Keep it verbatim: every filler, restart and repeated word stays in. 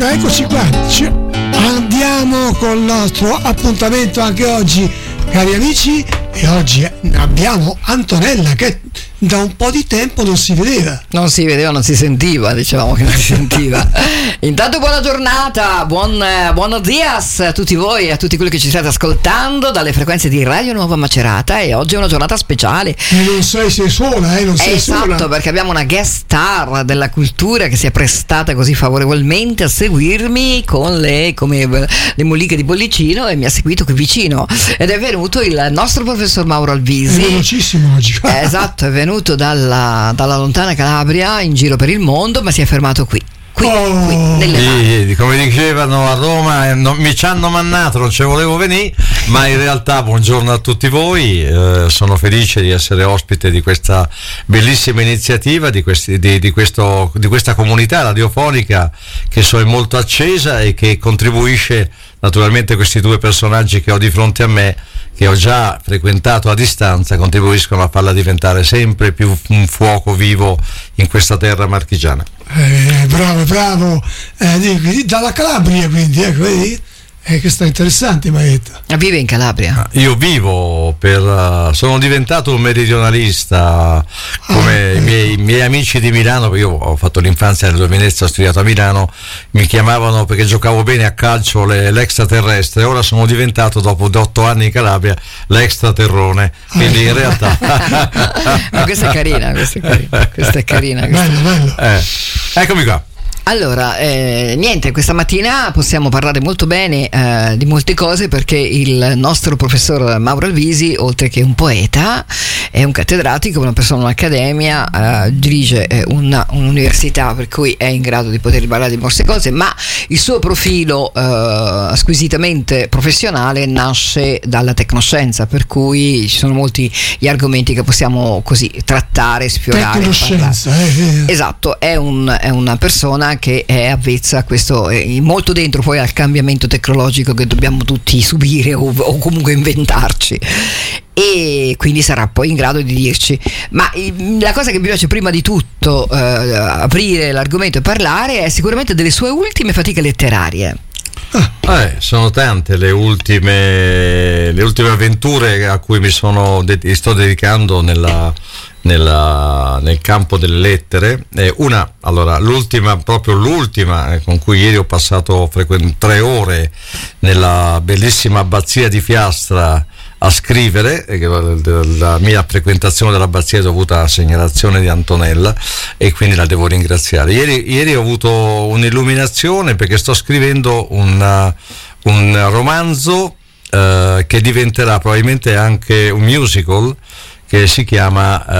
Allora eccoci qua, andiamo con il nostro appuntamento anche oggi, cari amici, e oggi abbiamo Antonella che da un po' di tempo non si vedeva. Non si vedeva, non si sentiva, dicevamo che non si sentiva. Intanto buona giornata, buon, buonos dias a tutti voi e a tutti quelli che ci state ascoltando dalle frequenze di Radio Nuova Macerata, e oggi è una giornata speciale. E non sei sei sola, eh, non sei esatto, sola. Perché abbiamo una guest star della cultura che si è prestata così favorevolmente a seguirmi con le, come le molliche di bollicino, e mi ha seguito qui vicino. Ed è venuto il nostro professor Mauro Alvisi. È velocissimo oggi. Esatto, è venuto dalla, dalla lontana Calabria in giro per il mondo, ma si è fermato qui. Qui, oh. qui nelle sì, come dicevano a Roma, eh, non, mi ci hanno mannato, non ci volevo venire, ma in realtà buongiorno a tutti voi, eh, sono felice di essere ospite di questa bellissima iniziativa, di, questi, di, di, questo, di questa comunità radiofonica che so è molto accesa e che contribuisce naturalmente a questi due personaggi che ho di fronte a me, che ho già frequentato a distanza, contribuiscono a farla diventare sempre più un fuoco vivo in questa terra marchigiana. Eh, bravo, bravo, eh, dalla Calabria quindi, ecco, vedi? Eh, che sta interessante, mi hai detto. Vive in Calabria? Io vivo per, sono diventato un meridionalista come ah, i, miei, i miei amici di Milano, perché io ho fatto l'infanzia nella Venezia, ho studiato a Milano, mi chiamavano perché giocavo bene a calcio le, l'extraterrestre. Ora sono diventato, dopo otto anni in Calabria, l'extraterrone, quindi in realtà ma questa è carina, questa è carina, questa è carina, questa... bello, bello. Eh, eccomi qua. Allora, eh, niente, questa mattina possiamo parlare molto bene eh, di molte cose, perché il nostro professor Mauro Alvisi, oltre che un poeta, è un cattedratico, una persona, un'accademia, eh, dirige eh, una, un'università, per cui è in grado di poter parlare di molte cose, ma il suo profilo eh, squisitamente professionale nasce dalla tecnoscienza, per cui ci sono molti gli argomenti che possiamo così trattare, sfiorare. Tecnoscienza, eh, eh. Esatto, è, un, è una persona che è avvezza a questo, è molto dentro poi al cambiamento tecnologico che dobbiamo tutti subire o, o comunque inventarci, e quindi sarà poi in grado di dirci. Ma la cosa che mi piace prima di tutto eh, aprire l'argomento e parlare è sicuramente delle sue ultime fatiche letterarie. Eh, sono tante le ultime le ultime avventure a cui mi sono de- sto dedicando nella, nella, nel campo delle lettere. Eh, una, allora, l'ultima, proprio l'ultima, eh, con cui ieri ho passato frequ- tre ore nella bellissima abbazia di Fiastra a scrivere, eh, la mia frequentazione dell'abbazia è dovuta alla segnalazione di Antonella, e quindi la devo ringraziare. Ieri, ieri ho avuto un'illuminazione perché sto scrivendo un, un romanzo eh, che diventerà probabilmente anche un musical, che si chiama